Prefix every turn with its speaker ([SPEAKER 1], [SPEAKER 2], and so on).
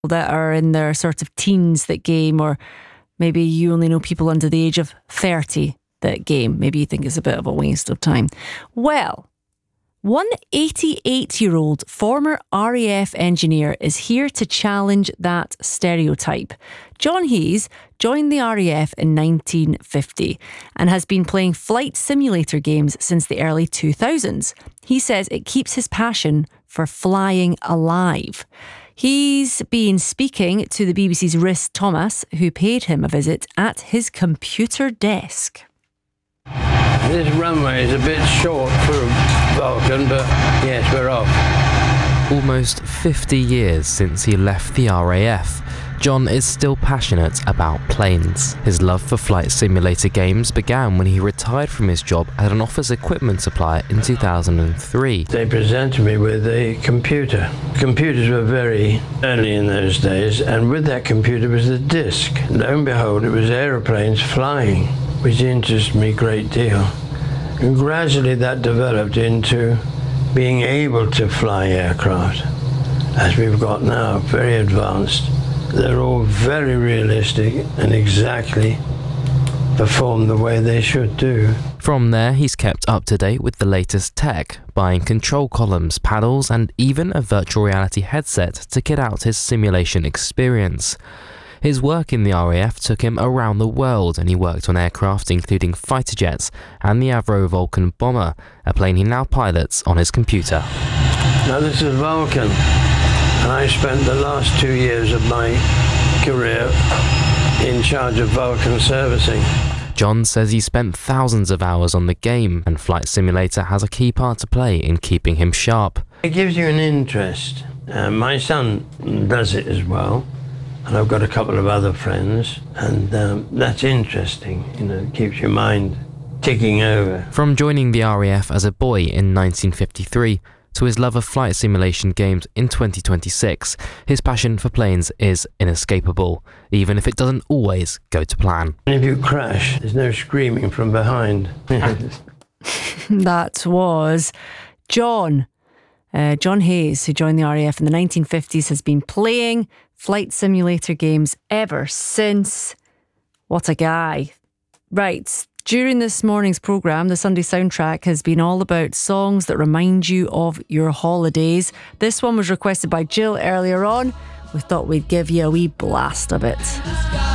[SPEAKER 1] that are in their sort of teens that game, or maybe you only know people under the age of 30 that game. Maybe you think it's a bit of a waste of time. Well, one 88-year-old former RAF engineer is here to challenge that stereotype. John Hayes joined the RAF in 1950 and has been playing flight simulator games since the early 2000s. He says it keeps his passion for flying alive. He's been speaking to the BBC's Rhys Thomas, who paid him a visit at his computer desk.
[SPEAKER 2] This runway is a bit short for Vulcan, but yes, we're off.
[SPEAKER 3] Almost 50 years since he left the RAF, John is still passionate about planes. His love for flight simulator games began when he retired from his job at an office equipment supplier in 2003.
[SPEAKER 2] They presented me with a computer. Computers were very early in those days, and with that computer was the disk. Lo and behold, it was aeroplanes flying, which interested me a great deal. And gradually that developed into being able to fly aircraft, as we've got now, very advanced. They're all very realistic and exactly perform the way they should do.
[SPEAKER 3] From there, he's kept up to date with the latest tech, buying control columns, paddles, and even a virtual reality headset to kit out his simulation experience. His work in the RAF took him around the world, and he worked on aircraft including fighter jets and the Avro Vulcan bomber, a plane he now pilots on his computer.
[SPEAKER 2] Now this is Vulcan, and I spent the last 2 years of my career in charge of Vulcan servicing.
[SPEAKER 3] John says he spent thousands of hours on the game, and Flight Simulator has a key part to play in keeping him sharp.
[SPEAKER 2] It gives you an interest. My son does it as well. And I've got a couple of other friends, and that's interesting. It keeps your mind ticking over.
[SPEAKER 3] From joining the RAF as a boy in 1953 to his love of flight simulation games in 2026, his passion for planes is inescapable, even if it doesn't always go to plan.
[SPEAKER 2] And if you crash, there's no screaming from behind.
[SPEAKER 1] That was John Hayes, who joined the RAF in the 1950s, has been playing flight simulator games ever since. What a guy. Right, during this morning's programme, the Sunday soundtrack has been all about songs that remind you of your holidays. This one was requested by Jill earlier on. We thought we'd give you a wee blast of it.